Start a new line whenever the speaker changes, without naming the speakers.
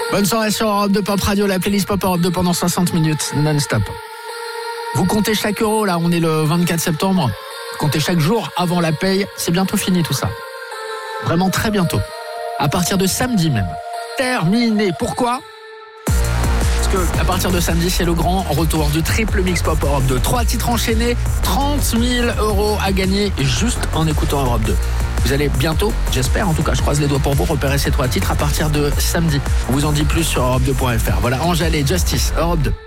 Bonne soirée sur Europe 2 Pop Radio, la playlist Pop Europe 2 pendant 60 minutes non-stop. Vous comptez chaque euro, là, on est le 24 septembre. Comptez chaque jour avant la paye, c'est bientôt fini tout ça. Vraiment très bientôt. À partir de samedi même. Terminé. Pourquoi ? Parce que à partir de samedi, c'est le grand retour du triple mix Pop Europe 2. 3 titres enchaînés, 30 000 € à gagner juste en écoutant Europe 2. Vous allez bientôt, j'espère, en tout cas, je croise les doigts pour vous, repérer ces 3 titres à partir de samedi. On vous en dit plus sur europe2.fr. Voilà, Angèle et Justice, Europe 2.